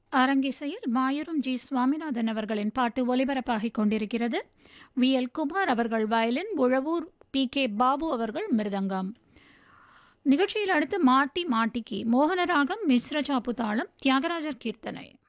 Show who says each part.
Speaker 1: அரங்கிசையில் Mayuram G Swaminathan அவர்களின் பாட்டு ஒலிபரப்பாகிக் கொண்டிருக்கிறது. வி எல் குமார் அவர்கள் violin, Uzhavoor B K Babu அவர்கள் மிருதங்கம். நிகழ்ச்சியில் அடுத்து மாட்டி மாட்டிக்கு மோகனராகம், மிஸ்ர சாப்பு தாளம், தியாகராஜர் கீர்த்தனை.